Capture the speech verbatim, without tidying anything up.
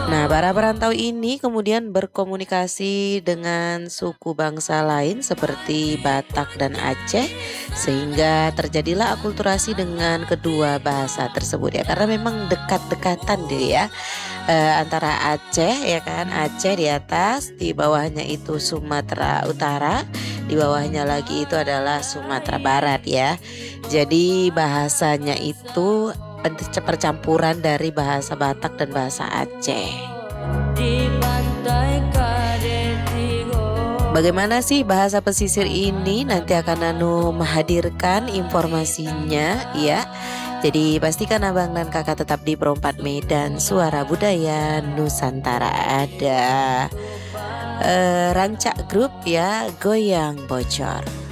Nah, para perantau ini kemudian berkomunikasi dengan suku bangsa lain seperti Batak dan Aceh sehingga terjadilah akulturasi dengan kedua bahasa tersebut ya karena memang dekat-dekatan deh ya eh, antara Aceh ya kan Aceh di atas di bawahnya itu Sumatera Utara di bawahnya lagi itu adalah Sumatera Barat ya. Jadi bahasanya itu pen- percampuran dari bahasa Batak dan bahasa Aceh. Bagaimana sih bahasa pesisir ini? Nanti akan Nanu menghadirkan informasinya ya. Jadi pastikan abang dan kakak tetap di Pro empat Medan Suara Budaya Nusantara. Ada eh, Rancak Grup ya, Goyang Bocor.